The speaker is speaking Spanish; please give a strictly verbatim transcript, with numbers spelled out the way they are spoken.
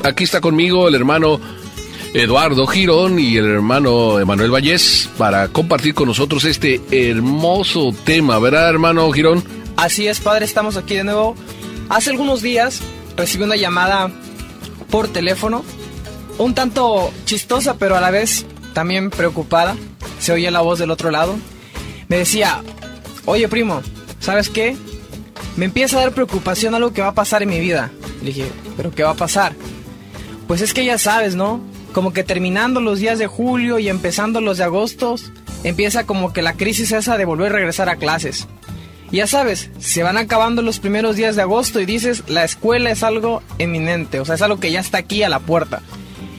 aquí está conmigo el hermano Eduardo Girón y el hermano Emanuel Vallés para compartir con nosotros este hermoso tema, ¿verdad, hermano Girón? Así es, padre, estamos aquí de nuevo. Hace algunos días recibí una llamada por teléfono, un tanto chistosa, pero a la vez también preocupada. Se oía la voz del otro lado. Me decía, oye primo, ¿sabes qué? Me empieza a dar preocupación algo que va a pasar en mi vida. Le dije, ¿pero qué va a pasar? Pues es que ya sabes, ¿no? Como que terminando los días de julio y empezando los de agosto, empieza como que la crisis esa de volver a regresar a clases. Y ya sabes, se van acabando los primeros días de agosto y dices, la escuela es algo eminente, o sea, es algo que ya está aquí a la puerta.